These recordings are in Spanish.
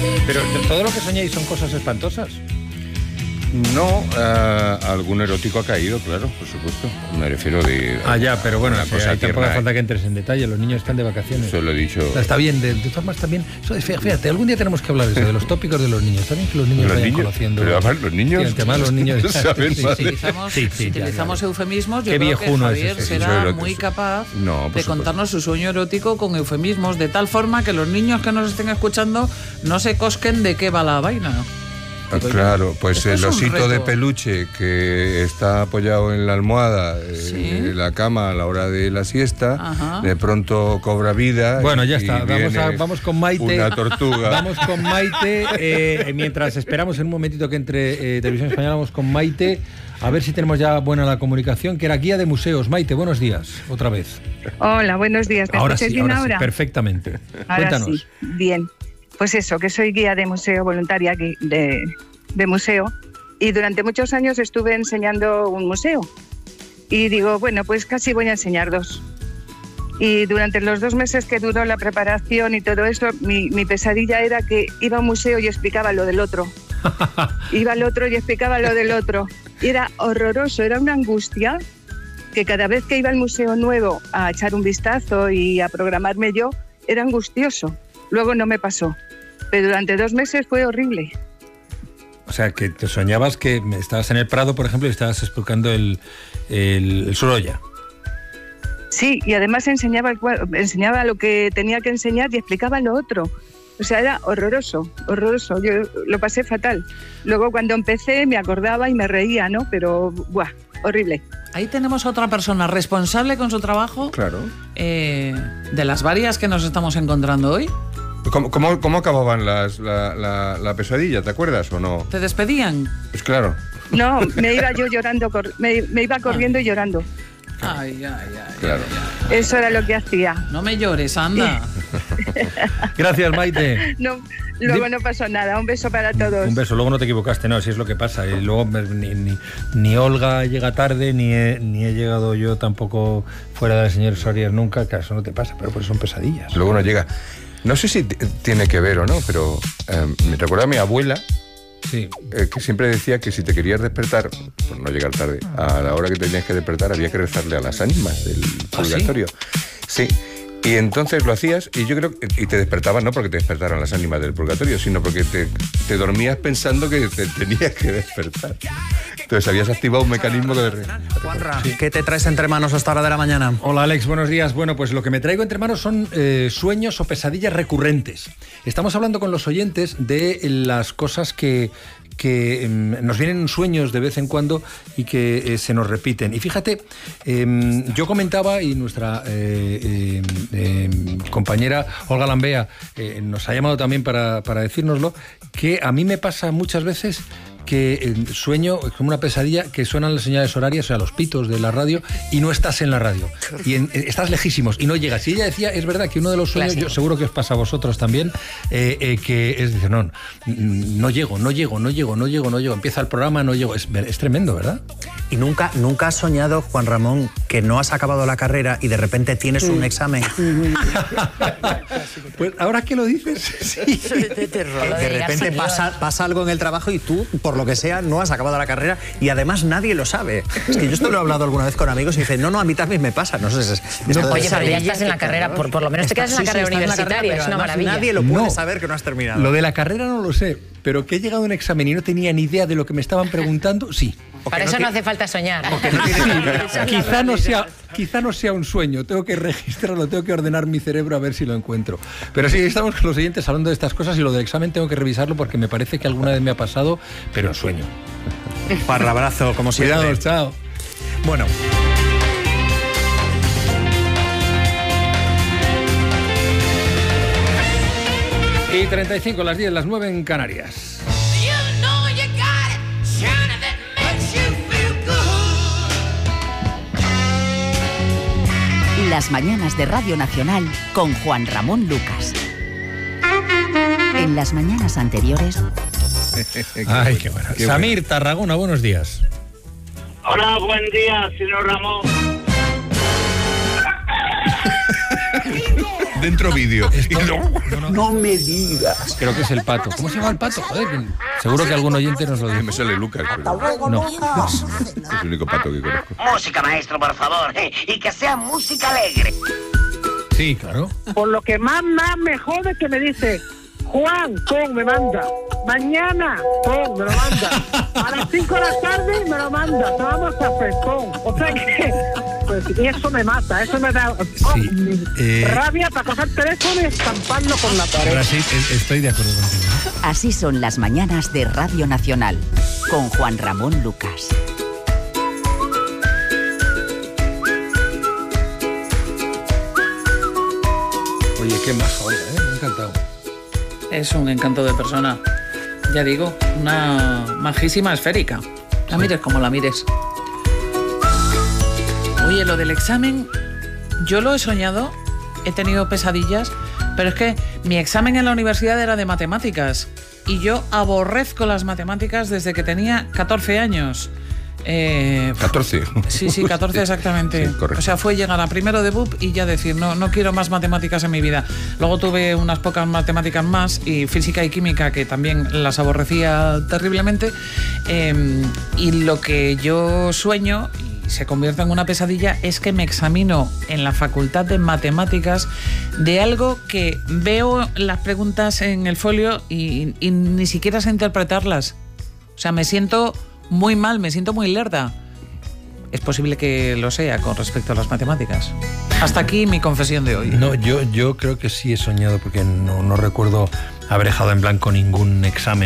Pero todo lo que soñáis son cosas espantosas. No, algún erótico ha caído, claro, por supuesto. Me refiero de... Ya, pero bueno, una cosa ahí tampoco hace tierna. falta que entres en detalle. Los niños están de vacaciones. Eso lo he dicho. Está bien, de todas formas también... Fíjate, algún día tenemos que hablar de eso, de los tópicos de los niños. Está bien que los niños vayan conociendo... Pero además los niños... Sí, el tema de los niños... Si utilizamos eufemismos, yo Qué creo que viejuno es Javier ese. será muy capaz de contarnos su sueño erótico con eufemismos, de tal forma que los niños que nos estén escuchando no se cosquen de qué va la vaina. Claro, pues el osito de peluche que está apoyado en la almohada de la cama a la hora de la siesta, de pronto cobra vida. Bueno, ya está, vamos con Maite. Una tortuga. Vamos con Maite, mientras esperamos en un momentito que entre Televisión Española, vamos con Maite, a ver si tenemos ya buena la comunicación, que era guía de museos. Maite, buenos días, otra vez. Hola, buenos días. ¿Me ahora escuchas sí, bien ahora? Sí, perfectamente. Ahora Cuéntanos. sí, bien. Pues eso, que soy guía de museo, voluntaria aquí de museo, y durante muchos años estuve enseñando un museo. Y digo, bueno, pues casi voy a enseñar 2. Y durante los 2 meses que duró la preparación y todo eso, mi pesadilla era que iba a un museo y explicaba lo del otro. Iba al otro y explicaba lo del otro. Y era horroroso, era una angustia que cada vez que iba al museo nuevo a echar un vistazo y a programarme yo, era angustioso. Luego no me pasó, pero durante 2 meses fue horrible. O sea, que te soñabas que estabas en el Prado, por ejemplo, y estabas explicando el Sorolla. Sí, y además enseñaba lo que tenía que enseñar y explicaba lo otro. O sea, era horroroso. Yo lo pasé fatal. Luego cuando empecé me acordaba y me reía, ¿no? Pero, horrible. Ahí tenemos a otra persona responsable con su trabajo. Claro. De las varias que nos estamos encontrando hoy. ¿Cómo acababan la pesadilla? ¿Te acuerdas o no? ¿Te despedían? Pues claro. No, me iba yo llorando, me iba corriendo y llorando. Ay. Claro. Eso era lo que hacía. No me llores, anda. Gracias, Maite. No, luego no pasó nada. Un beso para todos. Un beso. Luego no te equivocaste, no, si es lo que pasa. Y luego ni Olga llega tarde, ni he llegado yo tampoco fuera del señor Soria nunca, que eso no te pasa, pero por eso son pesadillas. Luego no llega. No sé si tiene que ver o no, pero me recuerda a mi abuela, sí, que siempre decía que si te querías despertar, por no llegar tarde, a la hora que tenías que despertar había que rezarle a las ánimas del purgatorio. Sí. Y entonces lo hacías y yo creo y te despertabas no porque te despertaran las ánimas del purgatorio, sino porque te dormías pensando que te tenías que despertar. Entonces habías activado un mecanismo de... Juanra, ¿qué te traes entre manos a esta hora de la mañana? Hola Alex, buenos días. Bueno, pues lo que me traigo entre manos son sueños o pesadillas recurrentes. Estamos hablando con los oyentes de las cosas que nos vienen sueños de vez en cuando y que se nos repiten. Y fíjate, yo comentaba, y nuestra compañera Olga Lambea nos ha llamado también para decírnoslo, que a mí me pasa muchas veces que sueño como una pesadilla, que suenan las señales horarias, o sea, los pitos de la radio, y no estás en la radio. Y estás lejísimos y no llegas. Y ella decía, es verdad que uno de los sueños, yo seguro que os pasa a vosotros también, que es decir, no llego. Empieza el programa, no llego. Es tremendo, ¿verdad? ¿Y nunca has soñado, Juan Ramón, que no has acabado la carrera y de repente tienes un examen? Pues ahora que lo dices, sí. De repente pasa algo en el trabajo y tú, por lo que sea, no has acabado la carrera y además nadie lo sabe. Es que yo esto lo he hablado alguna vez con amigos y dicen, no, a mí también me pasa. No sé, oye, pero ya estás en la carrera, por lo menos te quedas en la carrera universitaria, es una maravilla. Nadie lo puede saber que no has terminado. Lo de la carrera no lo sé, pero que he llegado a un examen y no tenía ni idea de lo que me estaban preguntando, sí. Para eso no hace falta soñar. Quizá no sea un sueño, tengo que registrarlo, tengo que ordenar mi cerebro a ver si lo encuentro. Pero sí, estamos con los oyentes hablando de estas cosas y lo del examen tengo que revisarlo porque me parece que alguna vez me ha pasado, pero en sueño. Para abrazo, como siempre. Cuidados, chao. Bueno. Y 35, las 10, las 9 en Canarias. Las mañanas de Radio Nacional con Juan Ramón Lucas. En las mañanas anteriores... Ay, qué bueno. Samir, Tarragona, buenos días. Hola, buen día, señor Ramón. Dentro vídeo. No me digas. Creo que es el pato. ¿Cómo se llama el pato? Joder, seguro que algún oyente nos lo dice. Me sale Lucas. Pero... No. Es el único pato que conozco. Música, maestro, por favor. Y que sea música alegre. Sí, claro. Por lo que más me jode que me dice, Juan, pum, me manda. Mañana, pum, me lo manda. A las 5 de la tarde me lo manda. Tomamos café, pum. O sea que, pues, y eso me mata, eso me da rabia para coger el teléfono y estamparlo con la pared. Ahora sí, estoy de acuerdo contigo. Así son las mañanas de Radio Nacional, con Juan Ramón Lucas. Oye, qué maja, Olga, me ha encantado. Es un encanto de persona. Ya digo, una majísima esférica. La mires como la mires. Oye, lo del examen, yo lo he soñado, he tenido pesadillas, pero es que mi examen en la universidad era de matemáticas y yo aborrezco las matemáticas desde que tenía 14 años. 14. Sí, 14 exactamente. Sí, correcto. O sea, fue llegar a primero de BUP y ya decir, no quiero más matemáticas en mi vida. Luego tuve unas pocas matemáticas más y física y química que también las aborrecía terriblemente. Y lo que yo sueño, y se convierte en una pesadilla, es que me examino en la facultad de matemáticas de algo que veo las preguntas en el folio y ni siquiera sé interpretarlas. O sea, me siento muy mal, me siento muy lerda. Es posible que lo sea con respecto a las matemáticas. Hasta aquí mi confesión de hoy. No, yo creo que sí he soñado, porque no recuerdo haber dejado en blanco ningún examen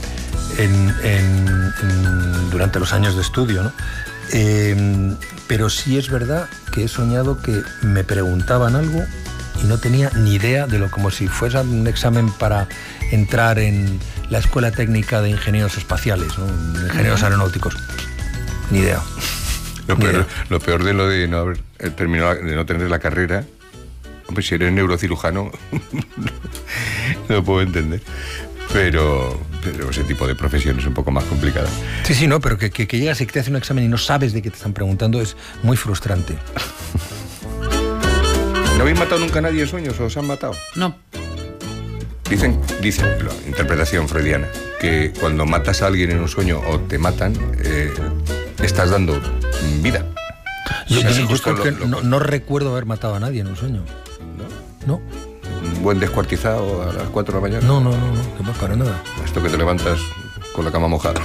durante los años de estudio, ¿no? Pero sí es verdad que he soñado que me preguntaban algo y no tenía ni idea de lo, como si fuese un examen para entrar en la Escuela Técnica de Ingenieros Espaciales, ¿no? Ingenieros aeronáuticos. Ni idea. Lo peor de lo de no haber terminado, de no tener la carrera, hombre, si eres neurocirujano, no lo puedo entender. Pero ese tipo de profesión es un poco más complicada. Sí, no, pero que llegas y que te hacen un examen y no sabes de qué te están preguntando es muy frustrante. ¿No habéis matado nunca a nadie en sueños o os han matado? No. Dicen, la interpretación freudiana, que cuando matas a alguien en un sueño o te matan, estás dando vida. Yo no recuerdo haber matado a nadie en un sueño. ¿No? Un buen descuartizado a las 4 de la mañana. No, que no para nada. Esto que te levantas con la cama mojada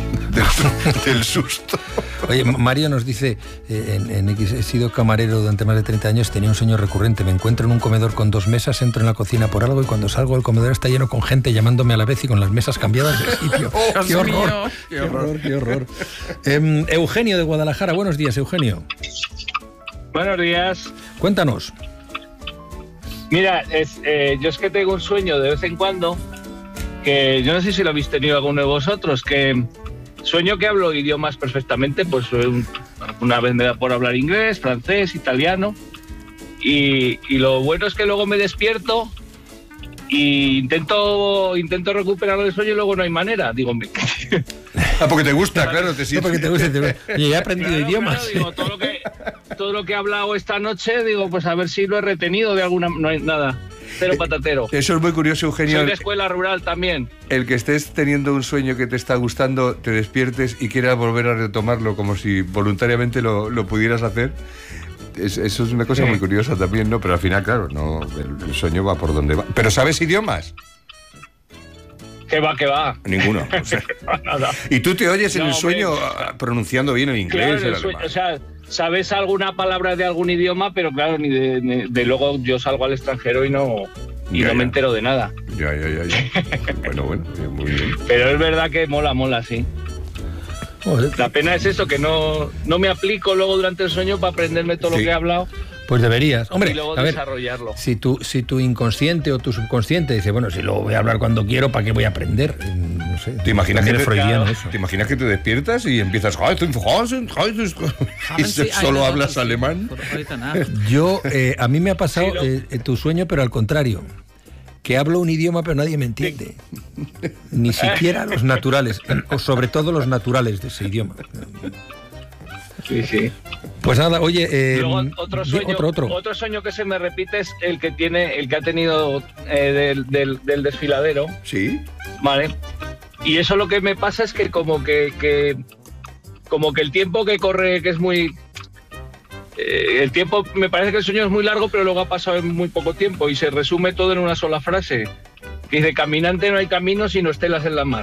del susto. Oye, Mario nos dice en X, he sido camarero durante más de 30 años, tenía un sueño recurrente, me encuentro en un comedor con 2 mesas, entro en la cocina por algo y cuando salgo el comedor está lleno con gente llamándome a la vez y con las mesas cambiadas de sitio. ¡Qué horror! ¡Qué horror! Eugenio de Guadalajara, buenos días, Eugenio. Buenos días. Cuéntanos. Mira, yo es que tengo un sueño de vez en cuando, que yo no sé si lo habéis tenido alguno de vosotros, que sueño que hablo idiomas perfectamente, pues una vez me da por hablar inglés, francés, italiano, y lo bueno es que luego me despierto y intento recuperar el sueño y luego no hay manera, digo... porque te gusta, claro, te sientes. Porque te gusta. Y he aprendido idiomas. Claro, digo, todo lo que he hablado esta noche, digo, pues a ver si lo he retenido de alguna... No hay nada. Cero patatero. Eso es muy curioso, Eugenio. Soy de escuela rural también. El que estés teniendo un sueño que te está gustando, te despiertes y quieras volver a retomarlo como si voluntariamente lo pudieras hacer. Eso es una cosa muy curiosa también, ¿no? Pero al final, claro, no, el sueño va por donde va. ¿Pero sabes idiomas? ¿Qué va? Ninguno. O sea. Nada. ¿Y tú te oyes en el sueño pronunciando bien el inglés? Claro, o sea, sabes alguna palabra de algún idioma, pero claro, ni de luego yo salgo al extranjero y no me entero de nada. Ya. Bueno, muy bien. Pero es verdad que mola, sí. Joder. La pena es eso, que no me aplico luego durante el sueño para aprenderme todo lo que he hablado. Pues deberías. Hombre, y luego a ver, desarrollarlo. Si tu inconsciente o tu subconsciente dice, bueno, si luego voy a hablar cuando quiero, ¿para qué voy a aprender? No sé. ¿Te imaginas que eso. ¿Te imaginas que te despiertas y empiezas y solo hablas alemán? Yo, a mí me ha pasado tu sueño, pero al contrario. Que hablo un idioma pero nadie me entiende. Ni siquiera los naturales, o sobre todo los naturales de ese idioma. Sí. Pues nada, oye, luego, otro sueño que se me repite es el que ha tenido del desfiladero. Sí. Vale. Y eso lo que me pasa es que como que el tiempo que corre, que es muy... el tiempo, me parece que el sueño es muy largo, pero luego ha pasado en muy poco tiempo y se resume todo en una sola frase. Que dice, caminante no hay camino sino estelas en la mar.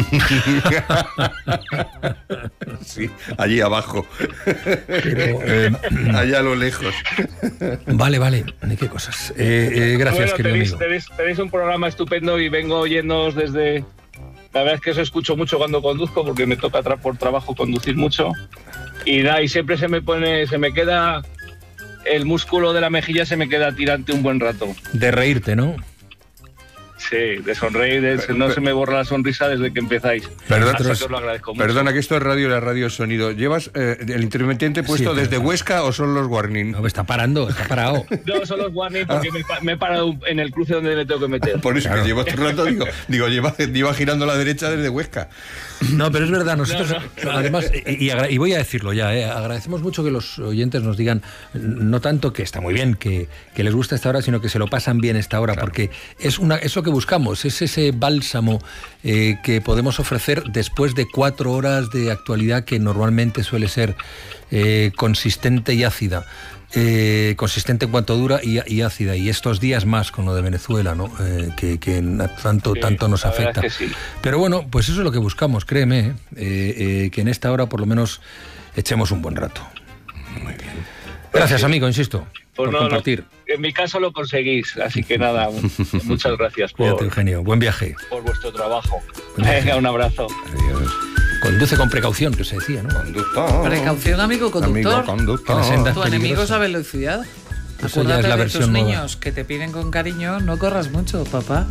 Sí, allí abajo. Pero, allá a lo lejos. Vale, qué cosas. Gracias, querido amigo. Tenéis un programa estupendo y vengo oyéndoos desde... La verdad es que os escucho mucho cuando conduzco porque me toca por trabajo conducir mucho. Y siempre se me queda el músculo de la mejilla, se me queda tirante un buen rato. De reírte, ¿no? Sí, de sonreír, no se me borra la sonrisa desde que empezáis. Perdona, que os lo agradezco mucho. Perdona, que esto es radio, la radio es sonido. ¿Llevas el intermitente puesto desde Huesca o son los warning? No, está parado. No, son los warning porque me he parado en el cruce donde me tengo que meter. Por eso que llevo otro rato, digo lleva girando a la derecha desde Huesca. No, pero es verdad, nosotros además, y voy a decirlo ya, agradecemos mucho que los oyentes nos digan, no tanto que está muy bien, que les gusta esta hora, sino que se lo pasan bien esta hora, claro. Porque es lo que buscamos, es ese bálsamo que podemos ofrecer después de 4 horas de actualidad que normalmente suele ser consistente y ácida. Consistente en cuanto dura y ácida, y estos días más con lo de Venezuela, ¿no? Que tanto nos afecta. Es que sí. Pero bueno, pues eso es lo que buscamos, créeme, que en esta hora por lo menos echemos un buen rato. Muy bien. Gracias, amigo, insisto, por compartir. En mi caso lo conseguís, así que nada, muchas gracias Cuídate, Eugenio, buen viaje. Por vuestro trabajo. Venga, un abrazo. Adiós. Conduce con precaución, que se decía, ¿no? Conductor. Precaución, amigo conductor. Amigo conductor. Tu enemigo es la velocidad. Eso ya es la versión tus nueva. Niños que te piden con cariño, no corras mucho, papá.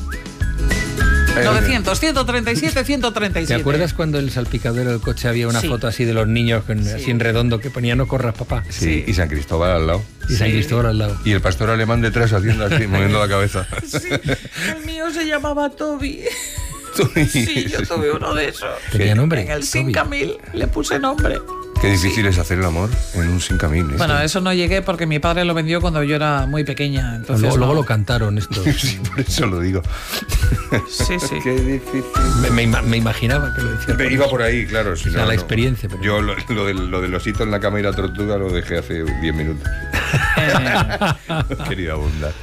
900, 137, 137. ¿Te acuerdas cuando en el salpicadero del coche había una foto así de los niños así en redondo que ponía no corras, papá? Sí, y San Cristóbal al lado. Y San Cristóbal al lado. Y el pastor alemán detrás haciendo así, moviendo la cabeza. Sí, el mío se llamaba Toby. Sí, yo tuve uno de esos. ¿Tenía nombre? En el 5000 le puse nombre. Qué difícil es hacer el amor en un 5000. Bueno, eso no llegué porque mi padre lo vendió cuando yo era muy pequeña. Entonces luego lo cantaron esto. Sí, por eso lo digo. Sí. Qué difícil. Me imaginaba que lo decía. Iba por ahí, claro. Si no, la experiencia. Pero... Yo lo del osito en la cama y la tortuga lo dejé hace 10 minutos. Quería abundar.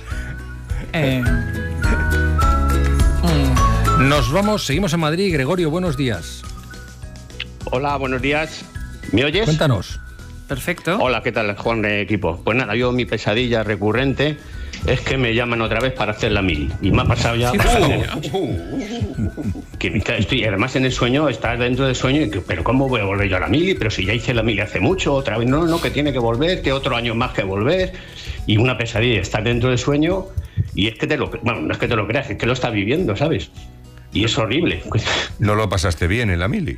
Nos vamos, seguimos en Madrid. Gregorio, buenos días. Hola, buenos días. ¿Me oyes? Cuéntanos. Perfecto. Hola, ¿qué tal, Juan de equipo? Pues nada, mi pesadilla recurrente es que me llaman otra vez para hacer la mili. Y me ha pasado ya... que además en el sueño, estás dentro del sueño y que, pero ¿cómo voy a volver yo a la mili? Pero si ya hice la mili hace mucho, otra vez no, que tiene que volver, que otro año más que volver. Y una pesadilla, estás dentro del sueño y es que no es que te lo creas, es que lo estás viviendo, ¿sabes? Y es horrible. ¿No lo pasaste bien en la mili?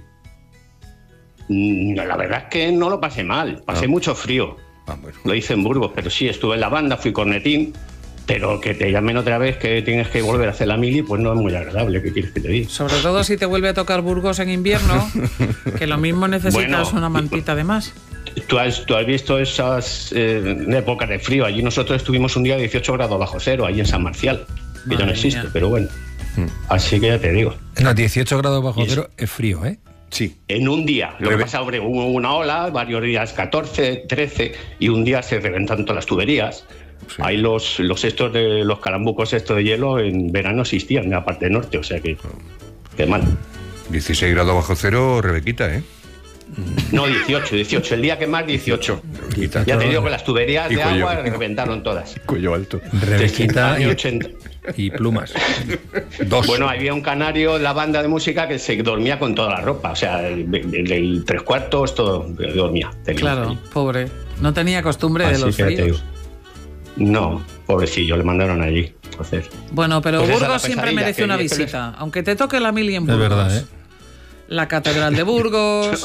La verdad es que no lo pasé mal, pasé mucho frío. Bueno. Lo hice en Burgos, pero sí, estuve en la banda, fui cornetín, pero que te llamen otra vez que tienes que volver a hacer la mili, pues no es muy agradable, ¿qué quieres que te diga? Sobre todo si te vuelve a tocar Burgos en invierno, que lo mismo necesitas una mantita de más. ¿Tú has visto esas épocas de frío? Allí nosotros estuvimos un día a 18 grados bajo cero, allí en San Marcial, que ya no existe, pero bueno. Así que ya te digo. No, 18 grados bajo cero es frío, ¿eh? Sí. En un día. Lo que pasa, hubo una ola, varios días 14, 13, y un día se reventan todas las tuberías. Sí. Hay los estos de los calambucos estos de hielo en verano existían en la parte norte, o sea que mal. 16 grados bajo cero, Rebequita, ¿eh? No, 18. El día que más, 18. Rebequita. Ya te digo que las tuberías de cuello, agua reventaron todas. Cuello alto. Rebequita y 80. Y plumas. Bueno, había un canario en la banda de música que se dormía con toda la ropa. O sea, el 3/4 todo dormía. Claro, pobre. No tenía costumbre de los fríos. No, pobrecillo, le mandaron allí. Entonces, bueno, pero pues Burgos siempre merece una visita. Aunque te toque la mili en Burgos. Es verdad, ¿eh? La Catedral de Burgos,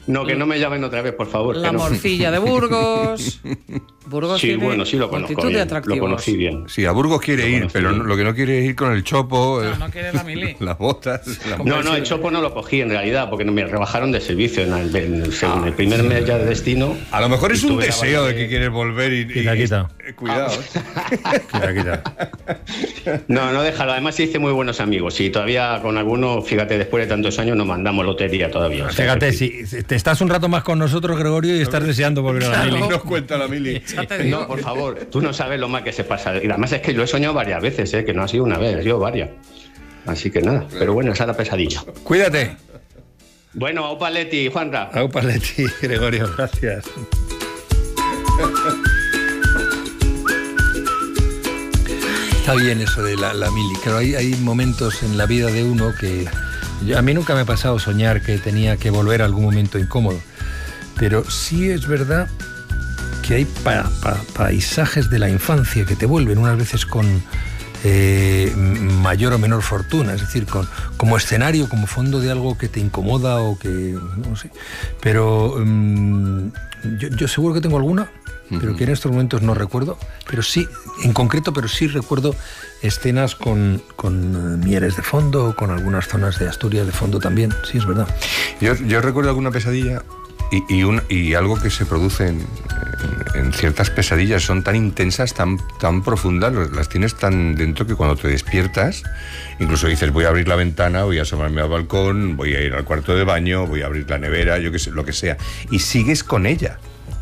No, que no me llamen otra vez, por favor. La morcilla de Burgos. Burgos sí, tiene bueno, sí lo conozco bien. Lo conocí bien. Sí, a Burgos quiere ir, pero lo que no quiere es ir con el chopo. No quiere la mili. Las botas. No, el chopo no lo cogí en realidad, porque me rebajaron de servicio en el primer mes ya de destino. A lo mejor es un deseo de que quieres volver y... Quita. Cuidado. Quita. No, déjalo. Además hice muy buenos amigos y todavía con algunos, fíjate, después de tantos años nos mandamos lotería todavía. Fíjate, si te estás un rato más con nosotros, Gregorio, y estás deseando volver a la mili. Nos cuenta la mili. No, por favor, tú no sabes lo mal que se pasa. Y además es que lo he soñado varias veces, que no ha sido una vez, ha sido varias. Así que nada, pero bueno, esa es la pesadilla. Cuídate. Bueno, aupa Leti, Juanra. Aupa Leti, Gregorio, gracias. Está bien eso de la mili. Claro, hay momentos en la vida de uno que... A mí nunca me ha pasado soñar que tenía que volver a algún momento incómodo. Pero sí es verdad que hay paisajes de la infancia que te vuelven unas veces con mayor o menor fortuna, es decir, como escenario, como fondo de algo que te incomoda o que... no sé. Pero yo seguro que tengo alguna, pero que en estos momentos no recuerdo, pero sí, en concreto, pero sí recuerdo escenas con Mieres de fondo, con algunas zonas de Asturias de fondo también, sí, es verdad. Yo recuerdo alguna pesadilla y algo que se produce en ciertas pesadillas, son tan intensas, tan profundas, las tienes tan dentro que cuando te despiertas, incluso dices, voy a abrir la ventana, voy a asomarme al balcón, voy a ir al cuarto de baño, voy a abrir la nevera, yo qué sé, lo que sea, y sigues con ella.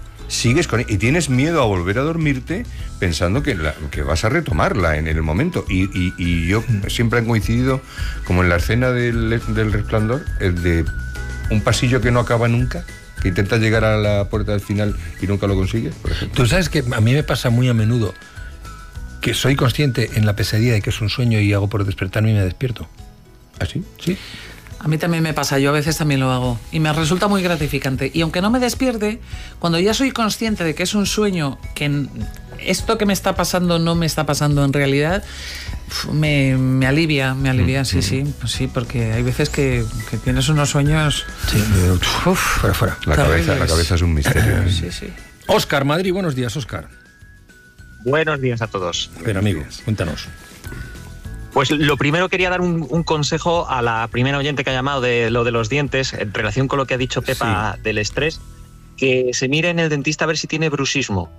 Y tienes miedo a volver a dormirte pensando que vas a retomarla en el momento. Y yo siempre han coincidido, como en la escena del Resplandor, el de un pasillo que no acaba nunca, que intentas llegar a la puerta del final y nunca lo consigues, por ejemplo. Tú sabes que a mí me pasa muy a menudo que soy consciente en la pesadilla de que es un sueño y hago por despertarme y me despierto. ¿Ah, sí? Sí. A mí también me pasa, yo a veces también lo hago y me resulta muy gratificante. Y aunque no me despierte, cuando ya soy consciente de que es un sueño, que esto que me está pasando no me está pasando en realidad, me alivia, sí, porque hay veces que tienes unos sueños... Sí, fuera. La cabeza es un misterio. Sí. Óscar, Madrid, buenos días, Óscar. Buenos días a todos. Pero amigo, cuéntanos. Pues lo primero quería dar un consejo a la primera oyente que ha llamado de lo de los dientes, en relación con lo que ha dicho Pepa del estrés, que se mire en el dentista a ver si tiene bruxismo.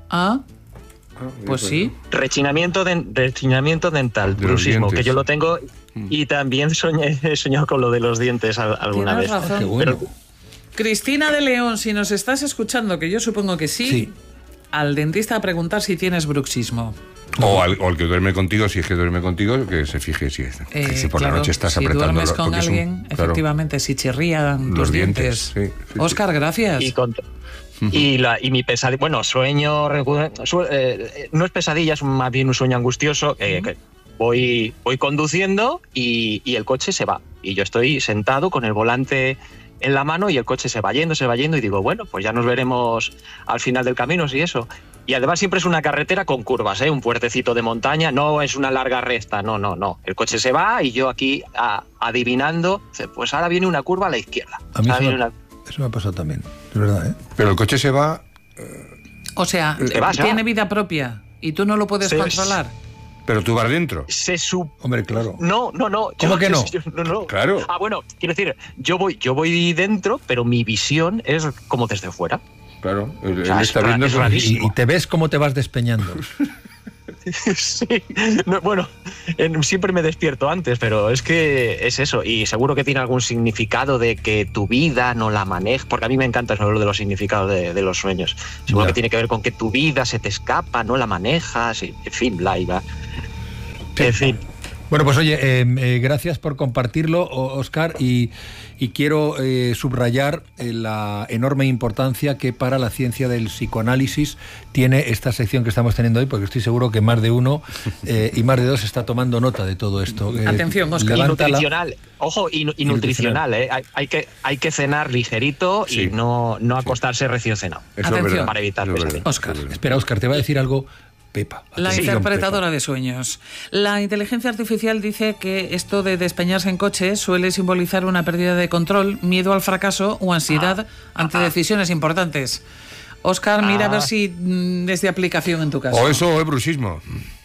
Pues sí. Rechinamiento dental, bruxismo, que yo lo tengo y también he soñado con lo de los dientes alguna vez. Razón. Qué bueno. Pero, Cristina de León, si nos estás escuchando, que yo supongo que sí. Al dentista a preguntar si tienes bruxismo. O al que duerme contigo, si es que duerme contigo, que se fije si por la noche estás apretando. Si duermes con alguien, efectivamente, si chirrían tus dientes. Sí. Óscar, gracias. Y mi pesadilla, bueno, sueño, no es pesadilla, es más bien un sueño angustioso, que voy conduciendo y el coche se va. Y yo estoy sentado con el volante en la mano y el coche se va yendo y digo, bueno, pues ya nos veremos al final del camino, si eso. Y además siempre es una carretera con curvas, un puertecito de montaña, no es una larga recta, no. El coche se va y yo aquí adivinando, pues ahora viene una curva a la izquierda. A mí eso me ha pasado también, es verdad, ¿eh? Pero el coche se va... O sea, tiene vida propia y tú no lo puedes controlar. Pero tú vas dentro. Hombre, claro. No. ¿Cómo que no? No. Claro. Bueno, quiero decir, yo voy dentro, pero mi visión es como desde fuera. Claro, él está viendo eso. Y te ves cómo te vas despeñando. Sí, siempre me despierto antes, pero es que es eso, y seguro que tiene algún significado de que tu vida no la manejas, porque a mí me encanta eso de los significados de los sueños. Seguro que tiene que ver con que tu vida se te escapa, no la manejas, y, en fin, bla, iba. En fin. Bueno, pues oye, gracias por compartirlo, Óscar, y quiero subrayar la enorme importancia que para la ciencia del psicoanálisis tiene esta sección que estamos teniendo hoy, porque estoy seguro que más de uno y más de dos está tomando nota de todo esto. Atención, Óscar. Y nutricional, ojo, y nutricional, hay que cenar ligerito y no acostarse recién cenado. Atención. Para evitar Óscar. Espera, Óscar, te va a decir algo Pepa. La interpretadora de sueños. La inteligencia artificial dice que esto de despeñarse en coche suele simbolizar una pérdida de control, miedo al fracaso o ansiedad ante decisiones importantes. Óscar, mira a ver si es de aplicación en tu caso. O eso es bruxismo.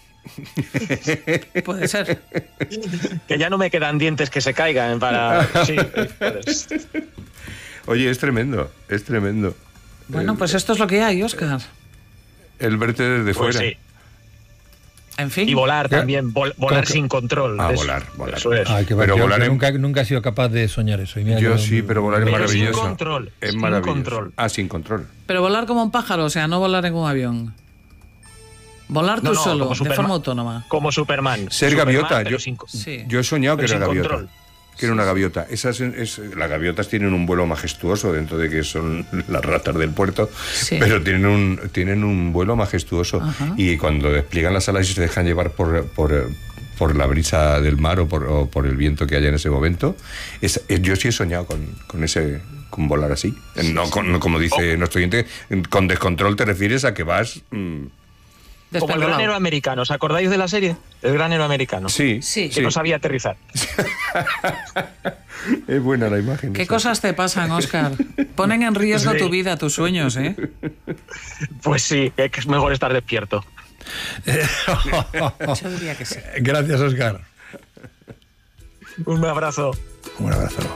Puede ser. Que ya no me quedan dientes que se caigan para... Sí, Oye, es tremendo, es tremendo. Bueno, pues esto es lo que hay, Óscar. El verte desde pues fuera. Sí. En fin. Y volar también, volar sin control. Volar. Eso es. Ay, qué pero yo volar nunca he sido capaz de soñar eso. Y mira yo sí, pero volar es maravilloso. Sin control. Es maravilloso. Sin control. Pero volar como un pájaro, o sea, no volar en un avión. Volar tú solo, de forma autónoma. Como Superman. Ser gaviota. Yo he soñado que era gaviota. Control. Que era una gaviota. Las gaviotas tienen un vuelo majestuoso dentro de que son las ratas del puerto, pero tienen un vuelo majestuoso. Ajá. Y cuando despliegan las alas y se dejan llevar por la brisa del mar o por el viento que haya en ese momento, yo sí he soñado con volar así. No como dice nuestro oyente, con descontrol te refieres a que vas... Como el granero americano, ¿os acordáis de la serie? El granero americano. Sí. Que no sabía aterrizar. Es buena la imagen. ¿Qué cosas te pasan, Óscar? Ponen en riesgo tu vida, tus sueños, ¿eh? Pues sí, que es mejor estar despierto. Yo diría que sí. Gracias, Óscar. Un abrazo. Un abrazo.